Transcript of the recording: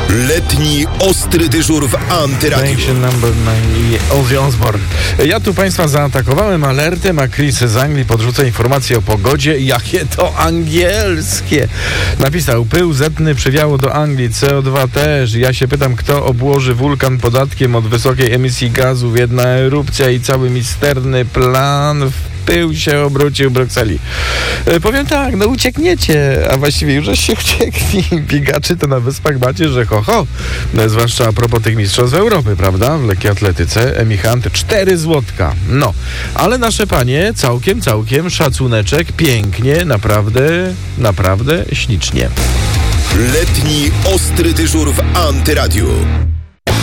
Letni ostry dyżur w Antyradiu. Station Number 9 i Ozzy Osbourne. Ja tu państwa zaatakowałem alertem, a Chris z Anglii podrzuca informacje o pogodzie. Jakie to angielskie! Napisał: pył zetny przywiało do Anglii, CO2 też. Ja się pytam, kto obłoży wulkan podatkiem od wysokiej emisji gazów. Jedna erupcja i cały misterny plan pył się obrócił Brukseli. Powiem tak, no uciekniecie, a właściwie już się uciekli. Biegaczy to na wyspach macie, że ho. No, zwłaszcza a propos tych mistrzostw Europy, prawda? W lekkiej atletyce. Emi Hunt 4 złotka. No, ale nasze panie całkiem szacuneczek, pięknie, naprawdę ślicznie. Letni ostry dyżur w Antyradiu.